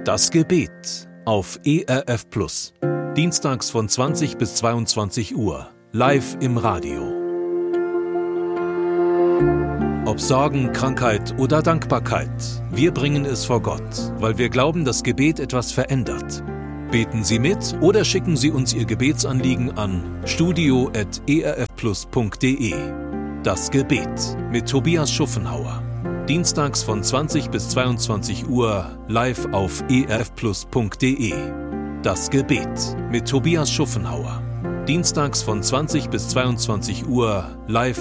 Das Gebet auf ERF Plus. Dienstags von 20 bis 22 Uhr. Live im Radio. Ob Sorgen, Krankheit oder Dankbarkeit, wir bringen es vor Gott, weil wir glauben, dass Gebet etwas verändert. Beten Sie mit oder schicken Sie uns Ihr Gebetsanliegen an studio@erfplus.de. Das Gebet mit Tobias Schuffenhauer. Dienstags von 20 bis 22 Uhr live auf erfplus.de. Das Gebet mit Tobias Schuffenhauer. Dienstags von 20 bis 22 Uhr live